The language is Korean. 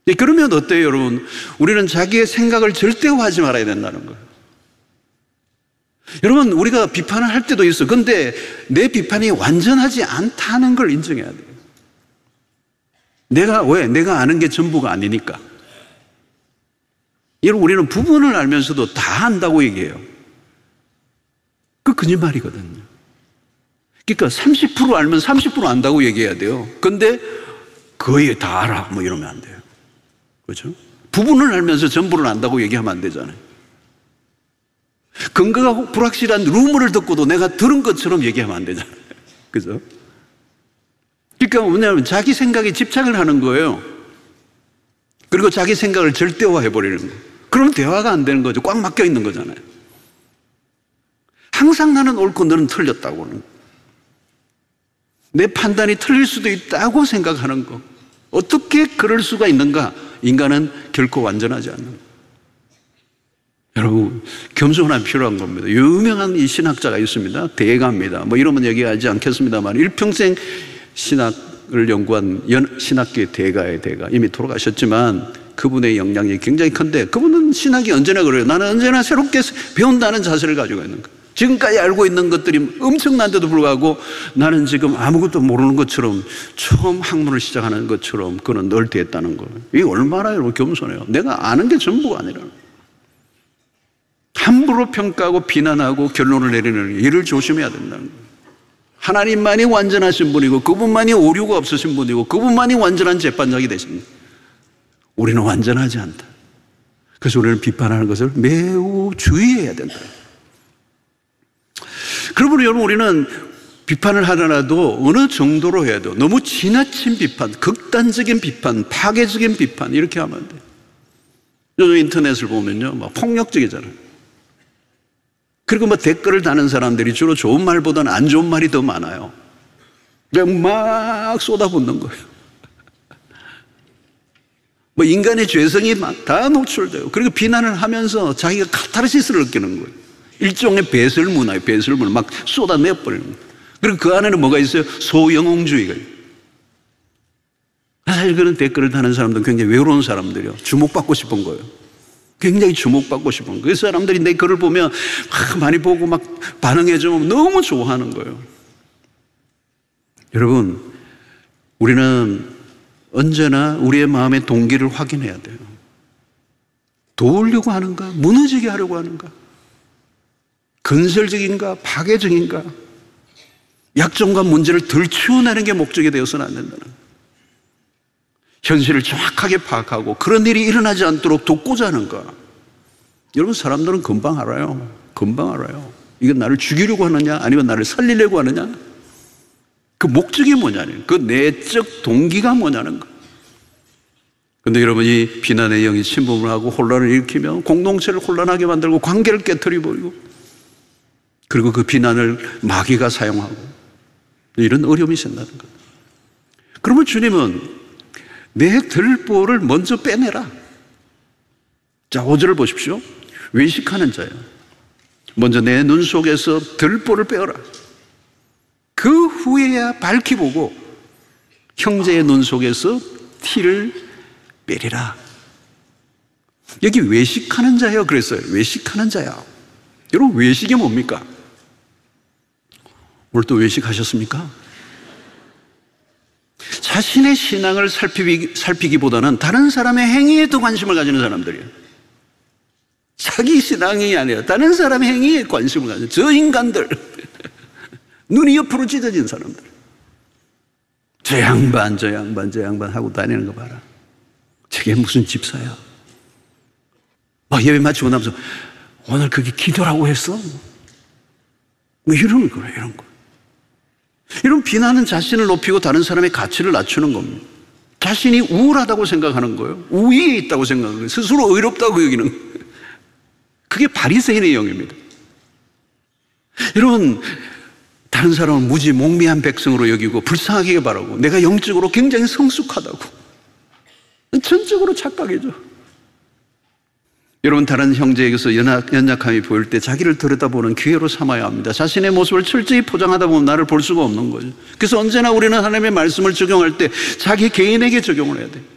그러면 어때요, 여러분? 우리는 자기의 생각을 절대화하지 말아야 된다는 거예요. 여러분, 우리가 비판을 할 때도 있어. 근데 내 비판이 완전하지 않다는 걸 인정해야 돼요. 내가 아는 게 전부가 아니니까. 여러분, 우리는 부분을 알면서도 다 안다고 얘기해요. 그 거짓말이거든요. 그러니까 30% 알면 30% 안다고 얘기해야 돼요. 근데 거의 다 알아. 뭐 이러면 안 돼요. 그렇죠? 부분을 알면서 전부를 안다고 얘기하면 안 되잖아요. 근거가 불확실한 루머를 듣고도 내가 들은 것처럼 얘기하면 안 되잖아요. 그죠? 그러니까 뭐냐면 자기 생각에 집착을 하는 거예요. 그리고 자기 생각을 절대화해버리는 거예요. 그러면 대화가 안 되는 거죠. 꽉 막혀 있는 거잖아요. 항상 나는 옳고 너는 틀렸다고는. 내 판단이 틀릴 수도 있다고 생각하는 거. 어떻게 그럴 수가 있는가? 인간은 결코 완전하지 않는 거예요. 여러분, 겸손함이 필요한 겁니다. 유명한 이 신학자가 있습니다. 대가입니다. 뭐 이러면 얘기하지 않겠습니다만 일평생 신학을 연구한 신학계의 대가의 대가. 이미 돌아가셨지만 그분의 영향이 굉장히 큰데 그분은 신학이 언제나 그래요. 나는 언제나 새롭게 배운다는 자세를 가지고 있는 거예요. 지금까지 알고 있는 것들이 엄청난데도 불구하고 나는 지금 아무것도 모르는 것처럼 처음 학문을 시작하는 것처럼 그는 늘 됐다는 거예요. 이게 얼마나 여러분 겸손해요. 내가 아는 게 전부가 아니라는 거예요. 함부로 평가하고 비난하고 결론을 내리는 이를 조심해야 된다는 거예요. 하나님만이 완전하신 분이고 그분만이 오류가 없으신 분이고 그분만이 완전한 재판장이 되신 거예요. 우리는 완전하지 않다. 그래서 우리는 비판하는 것을 매우 주의해야 된다. 그러므로 여러분 우리는 비판을 하더라도 어느 정도로 해야 돼요. 너무 지나친 비판, 극단적인 비판, 파괴적인 비판 이렇게 하면 안 돼요. 요즘 인터넷을 보면요 막 폭력적이잖아요. 그리고 뭐 댓글을 다는 사람들이 주로 좋은 말보다는 안 좋은 말이 더 많아요. 그냥 막 쏟아붓는 거예요. 뭐 인간의 죄성이 막 다 노출돼요. 그리고 비난을 하면서 자기가 카타르시스를 느끼는 거예요. 일종의 배설문화예요. 배설문 막 쏟아내버리는 거예요. 그리고 그 안에는 뭐가 있어요? 소영웅주의가 있어요. 사실 그런 댓글을 다는 사람들은 굉장히 외로운 사람들이요. 주목받고 싶은 거예요. 굉장히 주목받고 싶은 거예요. 그 사람들이 내 글을 보면 막 많이 보고 막 반응해주면 너무 좋아하는 거예요. 여러분, 우리는 언제나 우리의 마음의 동기를 확인해야 돼요. 도우려고 하는가? 무너지게 하려고 하는가? 건설적인가? 파괴적인가? 약점과 문제를 덜 치워내는 게 목적이 되어서는 안 된다는 거예요. 현실을 정확하게 파악하고 그런 일이 일어나지 않도록 돕고자 하는가? 여러분, 사람들은 금방 알아요. 금방 알아요. 이건 나를 죽이려고 하느냐 아니면 나를 살리려고 하느냐, 그 목적이 뭐냐는, 그 내적 동기가 뭐냐는 거. 근데 여러분, 이 비난의 영이 침범을 하고 혼란을 일으키면 공동체를 혼란하게 만들고 관계를 깨트려버리고, 그리고 그 비난을 마귀가 사용하고 이런 어려움이 생긴다는 거예요. 그러면 주님은 내 들보를 먼저 빼내라. 자, 5절을 보십시오. 외식하는 자요, 먼저 내 눈 속에서 들보를 빼어라. 그 후에야 밝히 보고 형제의 눈 속에서 티를 빼리라. 여기 외식하는 자요 그랬어요. 외식하는 자야. 여러분, 외식이 뭡니까? 오늘 또 외식하셨습니까? 자신의 신앙을 살피기보다는 다른 사람의 행위에 더 관심을 가지는 사람들이에요. 자기 신앙이 아니라 다른 사람의 행위에 관심을 가지는 저 인간들. 눈이 옆으로 찢어진 사람들. 저 양반 하고 다니는 거 봐라. 저게 무슨 집사야? 막 예배 마치고 나면서 오늘 그게 기도라고 했어? 뭐 이런 거예요, 이런 거. 이런 비난은 자신을 높이고 다른 사람의 가치를 낮추는 겁니다. 자신이 우월하다고 생각하는 거예요. 우위에 있다고 생각하는 거예요. 스스로 의롭다고 여기는 거예요. 그게 바리새인의 영입니다. 여러분, 다른 사람을 무지 몽미한 백성으로 여기고 불쌍하게 바라고 내가 영적으로 굉장히 성숙하다고 전적으로 착각이죠. 여러분, 다른 형제에게서 연약함이 보일 때 자기를 들여다보는 기회로 삼아야 합니다. 자신의 모습을 철저히 포장하다 보면 나를 볼 수가 없는 거죠. 그래서 언제나 우리는 하나님의 말씀을 적용할 때 자기 개인에게 적용을 해야 돼요.